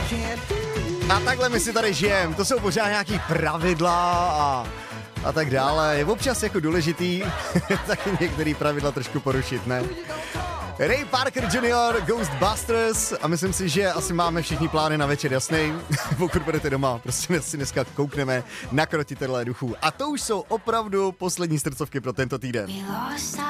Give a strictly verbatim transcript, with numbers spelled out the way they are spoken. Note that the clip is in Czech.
A takhle my si tady žijeme, to jsou pořád nějaký pravidla a, a tak dále. Je občas jako důležitý taky některý pravidla trošku porušit, ne? Ray Parker junior, Ghostbusters a myslím si, že asi máme všichni plány na večer jasný. Pokud budete doma, prostě si dneska koukneme na Krotitelé duchů. A to už jsou opravdu poslední srdcovky pro tento týden.